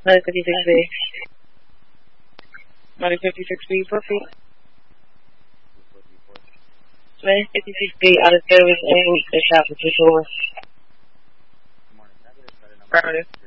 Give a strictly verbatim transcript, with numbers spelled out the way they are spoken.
nine fifty-six B. nine fifty-six B, perfect. nine fifty-six B, out of service, and the shop is before. Affirmative.